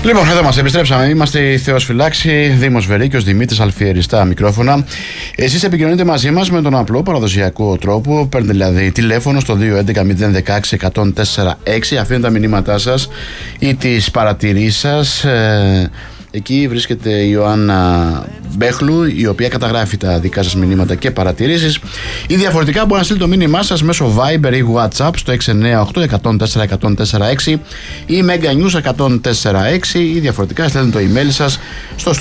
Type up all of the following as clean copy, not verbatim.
Λοιπόν, εδώ μας επιστρέψαμε. Είμαστε η Θεός Φυλάξη, Δήμος Βερίκιος, Δημήτρης Αλφιεριστά μικρόφωνα. Εσείς επικοινωνείτε μαζί μας με τον απλό παραδοσιακό τρόπο. Παίρνετε δηλαδή τηλέφωνο στο 211-016-104-6. Αφήνετε τα μηνύματά σας ή τις παρατηρήσεις σας. Εκεί βρίσκεται η Ιωάννα Μπέχλου, η οποία καταγράφει τα δικά σας μηνύματα και παρατηρήσεις. Ή διαφορετικά μπορεί να στείλει το μήνυμά σας μέσω Viber ή WhatsApp στο 698-104-104-6 ή Meganews 104-6 ή διαφορετικά στέλνετε το email σας στο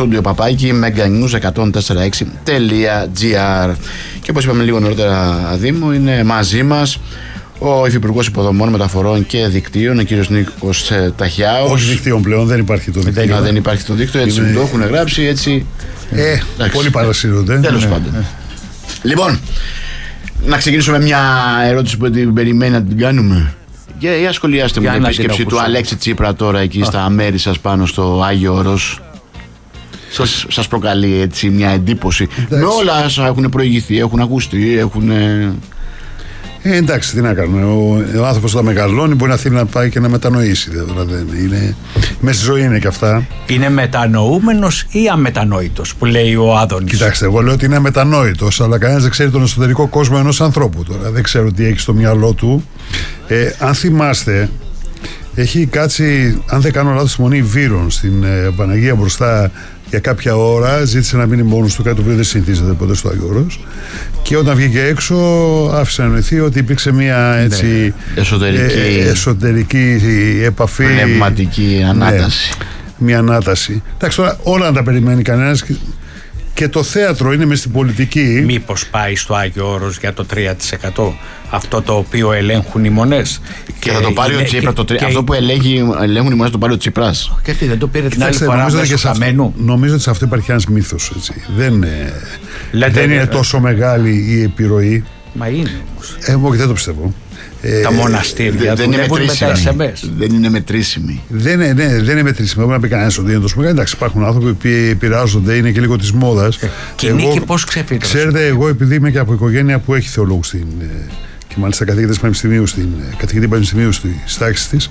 studio@meganews104-6.gr. Και όπως είπαμε λίγο νωρίτερα, Δήμο, είναι μαζί μας ο Υφυπουργός Υποδομών, Μεταφορών και Δικτύων, ο κύριος Νίκος Ταχιάος. Όχι δικτύων πλέον, δεν υπάρχει το δίκτυο. Δεν υπάρχει το δίκτυο, έτσι το έχουν γράψει, έτσι. Πολύ παρασύρονται. Τέλος πάντων. Λοιπόν, να ξεκινήσουμε μια ερώτηση που την περιμένει να την κάνουμε. Για σχολιάστε μου την επίσκεψη του Αλέξη Τσίπρα τώρα εκεί στα μέρη σας πάνω στο Άγιο Όρος. Σας προκαλεί έτσι μια εντύπωση? Με όλα όσα έχουν προηγηθεί, έχουν ακουστεί, έχουν... Εντάξει, τι να κάνουμε. Ο άνθρωπος όταν μεγαλώνει μπορεί να θέλει να πάει και να μετανοήσει. Δηλαδή, μέσα στη ζωή είναι και αυτά. Είναι μετανοούμενος ή αμετανόητος, που λέει ο Άδωνης? Κοιτάξτε, εγώ λέω ότι είναι αμετανόητος, αλλά κανένας δεν ξέρει τον εσωτερικό κόσμο ενός ανθρώπου τώρα. Δεν ξέρω τι έχει στο μυαλό του. Αν θυμάστε, έχει κάτσει, αν δεν κάνω λάθος, στη Μονή Βύρων στην Παναγία μπροστά για κάποια ώρα, ζήτησε να μείνει μόνος του, κάτι το οποίο δεν συνηθίζεται ποτέ στο Άγιο Όρος. Και όταν βγήκε έξω, άφησε να εννοηθεί ότι υπήρξε μια έτσι, εσωτερική επαφή. Πνευματική ανάταση. Μια ανάταση. Εντάξει, τώρα όλα να τα περιμένει κανένας. Και το θέατρο είναι μες στην πολιτική. Μήπως πάει στο Άγιο Όρος για το 3%, αυτό το οποίο ελέγχουν οι μονές? Και θα το πάρει ο Τσίπρας, αυτό που ελέγχουν οι μονές, το πάρει ο Τσίπρας. Γιατί δεν το πήρε την άλλη φορά μέσω Χαμένου? Νομίζω ότι σε αυτό υπάρχει ένας μύθος, έτσι. Δεν είναι τόσο μεγάλη η επιρροή. Μα είναι όμως. Εγώ δεν το πιστεύω. Τα μοναστήρια δεν είναι μετρήσιμη. Δεν είναι μετρήσιμη. Δεν είναι μετρήσιμη. Μπορεί να πει κανένας ότι είναι τόσο μεγάλη. Εντάξει, υπάρχουν άνθρωποι που επηρεάζονται, είναι και λίγο της μόδας. Και η Νίκη πώς ξεφύτρωσε? Ξέρετε, εγώ επειδή είμαι και από οικογένεια που έχει θεολόγους και μάλιστα καθηγητή πανεπιστημίου στις τάξεις της.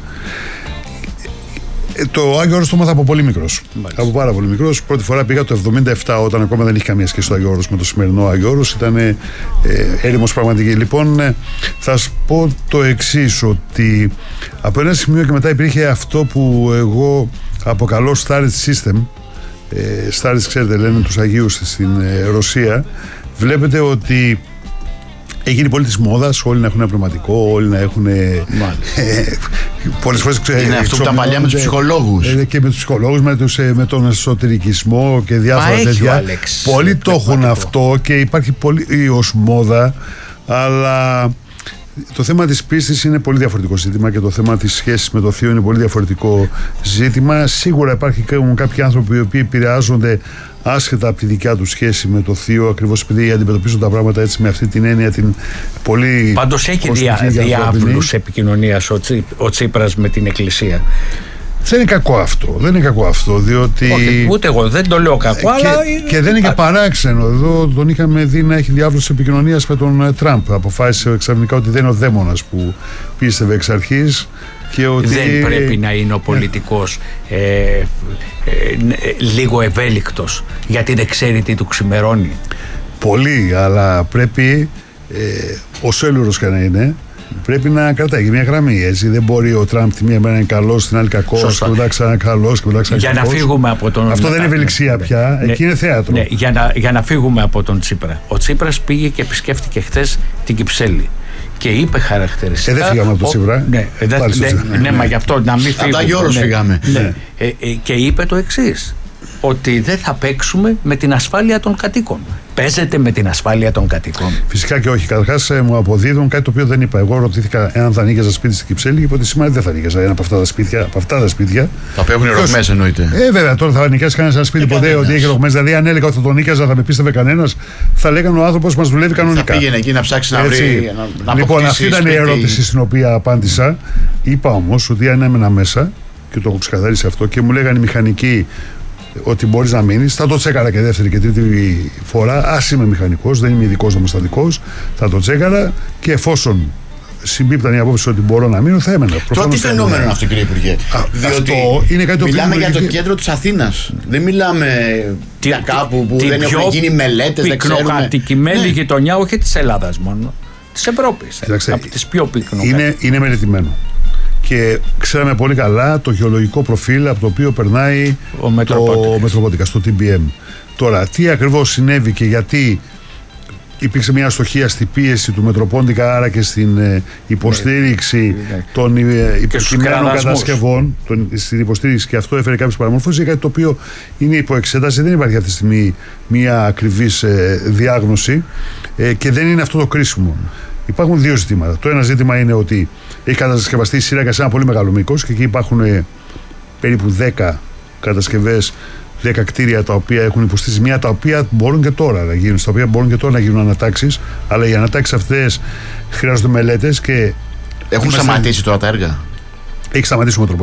Το Άγιο Όρος το μάθα από πολύ μικρός. Από πάρα πολύ μικρός. Πρώτη φορά πήγα το 1977, όταν ακόμα δεν είχε καμία σχέση το Άγιο Όρος με το σημερινό Άγιο Όρος. Ήταν έρημος πραγματική. Λοιπόν, θα σας πω το εξής, ότι από ένα σημείο και μετά υπήρχε αυτό που εγώ αποκαλώ Starist System. Starist, ξέρετε, λένε τους Αγίους στην Ρωσία. Βλέπετε ότι έγινε πολύ της μόδας, όλοι να έχουν ένα πνευματικό, όλοι να έχουν. Πολλές φορές είναι αυτό που τα παλιά με τους ψυχολόγους. Και με τους ψυχολόγους, με τον εσωτερικισμό και διάφορα τέτοια. Πολλοί το έχουν αυτό και υπάρχει πολύ ως μόδα, αλλά το θέμα της πίστης είναι πολύ διαφορετικό ζήτημα και το θέμα της σχέσης με το Θείο είναι πολύ διαφορετικό ζήτημα. Σίγουρα υπάρχουν κάποιοι άνθρωποι οι οποίοι επηρεάζονται άσχετα από τη δικιά του σχέση με το Θείο, ακριβώς επειδή αντιμετωπίζουν τα πράγματα έτσι με αυτή την έννοια την πολύ. Πάντως έχει διάβλους επικοινωνίας ο Τσίπρας με την Εκκλησία. Δεν είναι κακό αυτό, διότι. Όχι, ούτε εγώ δεν το λέω κακό, αλλά. Και δεν είναι και παράξενο. Εδώ τον είχαμε δει να έχει διάβλους επικοινωνίας με τον Τραμπ. Αποφάσισε ξαφνικά ότι δεν είναι ο δαίμονας που πίστευε εξ αρχής. Και ότι δεν πρέπει να είναι ο πολιτικός λίγο ευέλικτος, γιατί δεν ξέρει τι του ξημερώνει. Πολύ, αλλά πρέπει όσο έλουρος και να είναι, πρέπει να κρατάει μια γραμμή, έτσι. Δεν μπορεί ο Τραμπ τη μία μέρα είναι καλός, την άλλη κακός, και μετά ξανά καλός και μετά ξανά κακός. Για να φύγουμε από τον. Αυτό δεν είναι ευελιξία πια, εκεί είναι θέατρο. Ναι, για να φύγουμε από τον Τσίπρα. Ο Τσίπρας πήγε και επισκέφτηκε χθες την Κυψέλη και είπε χαρακτηριστικά. Δεν φύγαμε από τον Τσίπρα. Ναι, μα γι' αυτό να μην φύγουμε. Από τα Γιώργος φύγαμε. Και είπε το εξής, ότι δεν θα παίξουμε με την ασφάλεια των κατοίκων. Παίζετε με την ασφάλεια των κατοίκων? Φυσικά και όχι. Καταρχάς μου αποδίδουν κάτι το οποίο δεν είπα. Εγώ ρωτήθηκα εάν θα νοίκιαζα σπίτι στην Κυψέλη και είπα ότι σήμερα δεν θα νοίκιαζα ένα από αυτά τα σπίτια. Τα οποία έχουν ρογμές, εννοείται. Βέβαια, τώρα θα νοικιάσει κανένα ένα σπίτι ποτέ ότι έχει ρογμές. Δηλαδή, αν έλεγα ότι θα τον νοίκιαζα, θα με πίστευε κανένας. Θα λέγανε ο άνθρωπος μας δουλεύει κανονικά. Θα πήγαινε εκεί να ψάξει να βρει. Λοιπόν, αυτή ήταν η ερώτηση στην οποία απάντησα. Είπα όμως ότι αν έμενα μέσα, και το έχω ξεκαθαρίσει αυτό, και μου λέγανε οι μηχανικοί ότι μπορείς να μείνεις, θα το τσέκαρα και δεύτερη και τρίτη φορά. Ας είμαι μηχανικός, δεν είμαι ειδικός νομοστατικός, θα το τσέκαρα και εφόσον συμπίπταν οι απόψεις ότι μπορώ να μείνω, θα έμενα. Τώρα τι φαινόμενο είναι αυτό, κύριε Υπουργέ? Διότι είναι κάτι το μιλάμε για το κέντρο της Αθήνας. Δεν μιλάμε για κάπου που δεν έχουν γίνει μελέτες, δεν ξέρουμε. Πυκνοκατοικημένη γειτονιά, όχι της Ελλάδας μόνο, της Ευρώπης. Από τις πιο πυκνοκατοικημένες. Είναι μελετημένο. Και ξέραμε πολύ καλά το γεωλογικό προφίλ από το οποίο περνάει ο Μετροπόντικας, το TBM. Τώρα, τι ακριβώς συνέβη και γιατί υπήρξε μια αστοχία στη πίεση του Μετροπόντικα, άρα και στην υποστήριξη των υπερκειμένων κατασκευών, στην υποστήριξη, και αυτό έφερε κάποιες παραμορφώσεις, είναι κάτι το οποίο είναι υποεξέταση. Δεν υπάρχει αυτή τη στιγμή μια ακριβής διάγνωση και δεν είναι αυτό το κρίσιμο. Υπάρχουν δύο ζητήματα. Το ένα ζήτημα είναι ότι έχει κατασκευαστεί η σύραγγα σε ένα πολύ μεγάλο μήκος και εκεί υπάρχουν περίπου 10 κατασκευές, 10 κτίρια τα οποία έχουν υποστεί ζημιά, τα οποία μπορούν και τώρα να γίνουν, στα οποία μπορούν και τώρα να γίνουν ανατάξεις, αλλά οι ανατάξεις αυτές χρειάζονται μελέτες και. Έχουν σταματήσει τώρα τα έργα? Έχει σταματήσει ο